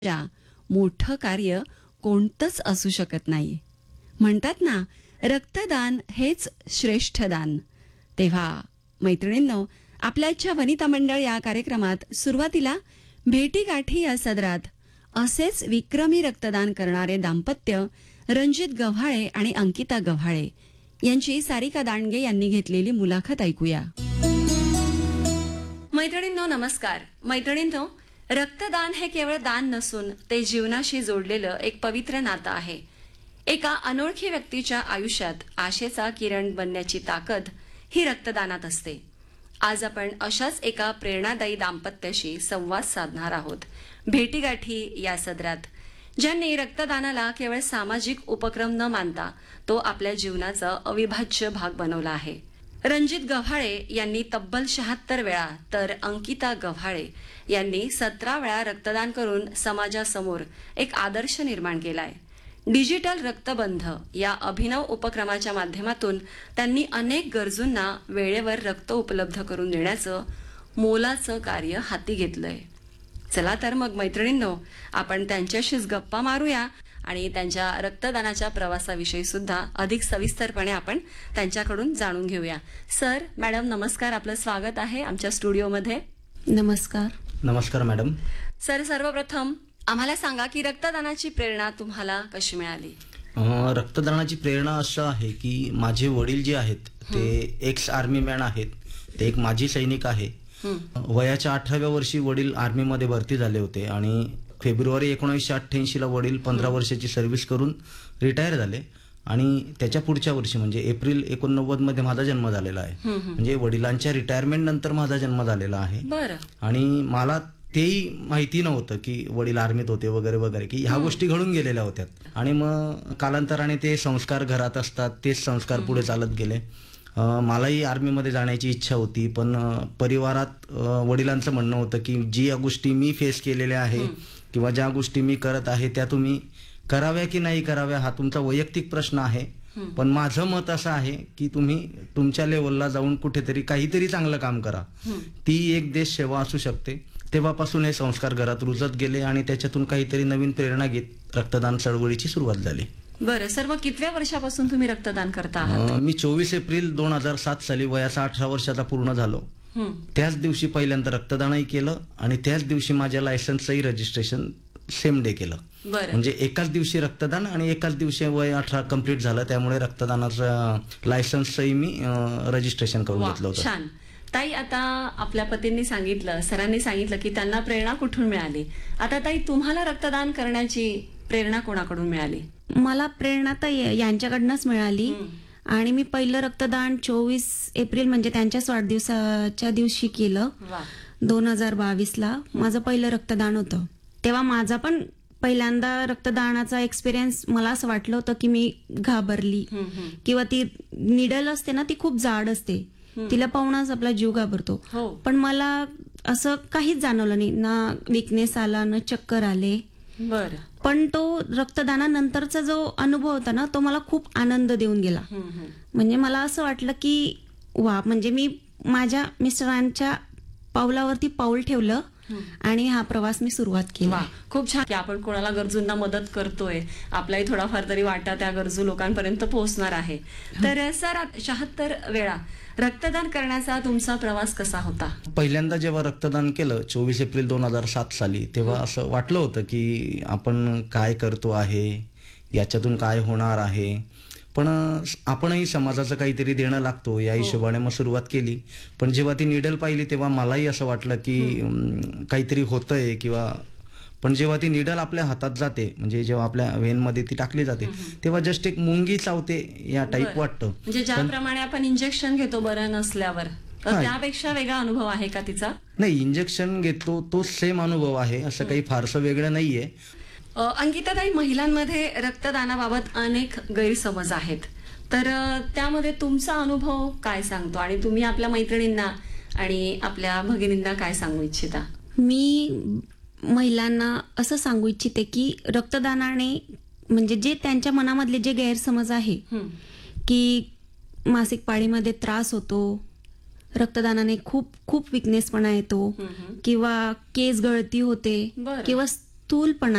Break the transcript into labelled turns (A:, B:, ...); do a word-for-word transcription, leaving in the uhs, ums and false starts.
A: च्या मोठं कार्य कोणतंच असू शकत नाही. म्हणतात ना, रक्तदान हेच श्रेष्ठ दान. तेव्हा मैत्रिणींनो, आपल्याच्या वनिता मंडळ या कार्यक्रमात सुरुवातीला भेटीगाठी या सदरात असेच विक्रमी रक्तदान करणारे दाम्पत्य रणजित गव्हाळे आणि अंकिता गव्हाळे यांची सारिका दांडगे यांनी घेतलेली मुलाखत ऐकूया. मैत्रिणींनो नमस्कार. मैत्रिणींनो, रक्तदान हे केवळ दान नसून ते जीवनाशी जोडलेलं एक पवित्र नातं आहे. एका अनोळखी व्यक्तीच्या आयुष्यात आशेचा किरण बनण्याची ताकद ही रक्तदानात असते. आज आपण अशाच एका प्रेरणादायी दाम्पत्याशी संवाद साधणार आहोत भेटीगाठी या सदरात, ज्यांनी रक्तदानाला केवळ सामाजिक उपक्रम न मानता तो आपल्या जीवनाचा अविभाज्य भाग बनवला आहे. रणजित गव्हाळे यांनी तब्बल शहात्तर वेळा तर अंकिता गव्हाळे यांनी सतरा वेळा रक्तदान करून समाजासमोर एक आदर्श निर्माण केलाय. डिजिटल रक्तबंध या अभिनव उपक्रमाच्या माध्यमातून त्यांनी अनेक गरजूंना वेळेवर रक्त उपलब्ध करून देण्याचं मोलाचं कार्य हाती घेतलंय. चला तर मग मैत्रिणींनो, आपण त्यांच्याशीच गप्पा मारूया आणि त्यांच्या रक्तदानाच्या प्रवासाविषयी सुद्धा अधिक सविस्तरपणे आपण त्यांच्याकडून जाणून घेऊया. सर, मॅडम नमस्कार, आपलं स्वागत आहे आमच्या स्टुडिओमध्ये.
B: नमस्कार.
C: नमस्कार मॅडम.
A: सर, सर्वप्रथम आम्हाला सांगा की रक्तदानाची प्रेरणा तुम्हाला कशी मिळाली?
C: अं, रक्तदानाची प्रेरणा असं आहे की माझे वडील जे आहेत ते एक्स आर्मी मॅन आहेत. ते एक माजी सैनिक आहे. वयाच्या अठराव्या वर्षी वडील आर्मीमध्ये भरती झाले होते आणि फेब्रुवारी एकोणीसशे अठ्ठ्याऐंशी ला वडील पंधरा वर्षाची सर्व्हिस करून रिटायर झाले आणि त्याच्या पुढच्या वर्षी म्हणजे एप्रिल एकोणनव्वद मध्ये माझा जन्म झालेला आहे. म्हणजे वडिलांच्या रिटायरमेंट नंतर माझा जन्म झालेला आहे. आणि मला तेही माहिती नव्हतं की वडील आर्मीत होते वगैरे वगैरे, की ह्या गोष्टी घडून गेलेल्या होत्या. आणि मग कालांतराने ते संस्कार घरात असतात, तेच संस्कार पुढे चालत गेले. मलाही आर्मीमध्ये जाण्याची इच्छा होती, पण परिवारात वडिलांचं म्हणणं होतं की जी या गोष्टी मी फेस केलेल्या आहे किंवा ज्या गोष्टी मी करत आहे त्या तुम्ही कराव्या की नाही कराव्या हा तुमचा वैयक्तिक प्रश्न आहे, पण माझं मत असं आहे की तुम्ही तुमच्या लेवलला जाऊन कुठेतरी काहीतरी चांगलं काम करा. ती एक देश सेवा असू शकते. तेव्हापासून हे संस्कार घरात रुजत गेले आणि त्याच्यातून काहीतरी नवीन प्रेरणा घेत रक्तदान चळवळीची सुरुवात झाली.
A: बरं, सर्व कितव्या वर्षापासून तुम्ही रक्तदान करता आहात?
C: मी चोवीस एप्रिल दोन हजार सात साली वयाचा अठरा वर्षाचा पूर्ण झालो. त्याच दिवशी पहिल्यांदा रक्तदानही केलं आणि त्याच दिवशी माझ्या लायसन्सचंही रजिस्ट्रेशन सेम डे केलं. म्हणजे एकाच दिवशी रक्तदान आणि एकाच दिवशी वय अठरा कम्प्लीट झालं. त्यामुळे रक्तदानाचं लायसन्सचंही मी रजिस्ट्रेशन करून घेतलं होतं.
A: छान. ताई, आता आपल्या पतींनी सांगितलं, सरांनी सांगितलं की त्यांना प्रेरणा कुठून मिळाली. आता ताई, तुम्हाला रक्तदान करण्याची प्रेरणा कोणाकडून मिळाली?
B: मला प्रेरणा तर यांच्याकडनंच मिळाली. आणि मी पहिलं रक्तदान चोवीस एप्रिल म्हणजे त्यांच्याच वाढदिवसाच्या दिवशी केलं. दोन हजार बावीस ला माझं पहिलं रक्तदान होतं. तेव्हा माझा पण पहिल्यांदा रक्तदानाचा एक्सपिरियन्स मला असं वाटलं होतं की मी घाबरली किंवा ती निडल असते ना, ती खूप जाड असते, तिला पाहूनच आपला जीव घाबरतो. पण मला असं काहीच जाणवलं नाही, ना विकनेस आला ना चक्कर आले.
A: बरं.
B: पण तो रक्तदानानंतरचा जो अनुभव होता ना, तो मला खूप आनंद देऊन गेला. म्हणजे मला असं वाटलं की वा, म्हणजे मी माझ्या मिस्टरांच्या पावलावरती पाऊल ठेवलं आणि हा प्रवास मी सुरुवात केला.
A: खूप छान की आपण कोणाला गरजूंना मदत करतोय, आपलाही थोडाफार तरी वाटा त्या गरजू लोकांपर्यंत पोहोचणार आहे. तर सर, शहात्तर वेळा रक्तदान करण्याचा तुमचा प्रवास कसा होता?
C: पहिल्यांदा जेव्हा रक्तदान केलं चोवीस एप्रिल दोन हजार सात साली, तेव्हा असं वाटलं होतं की आपण काय करतो आहे, याच्यातून काय होणार आहे, पण आपणही समाजाचं काहीतरी देणं लागतो या हिशोबाने मग सुरुवात केली. पण जेव्हा ती निडल पाहिली तेव्हा मलाही असं वाटलं की काहीतरी होतंय किंवा, पण जेव्हा ती निडल आपल्या हातात जाते, म्हणजे जेव्हा आपल्या वेनमध्ये ती टाकली जाते, तेव्हा जस्ट एक मुंगी चावते या टाईप वाटतं.
A: म्हणजे ज्याप्रमाणे आपण इंजेक्शन घेतो बरं नसल्यावर, तर त्यापेक्षा वेगळा अनुभव आहे का तिचा?
C: नाही, इंजेक्शन घेतो तो सेम अनुभव आहे, असं काही फारसं वेगळं नाहीये.
A: अंकिताताई, महिलांमध्ये रक्तदानाबाबत अनेक गैरसमज आहेत, तर त्यामध्ये तुमचा अनुभव काय सांगतो आणि तुम्ही आपल्या मैत्रिणींना आणि आपल्या भगिनींना काय सांगू इच्छिता?
B: मी महिलांना असं सांगू इच्छिते की रक्तदानाने म्हणजे जे त्यांच्या मनामधले जे गैरसमज आहे की मासिक पाळीमध्ये त्रास होतो, रक्तदानाने खूप खूप विकनेसपणा येतो किंवा केस गळती होते किंवा स्थूलपणा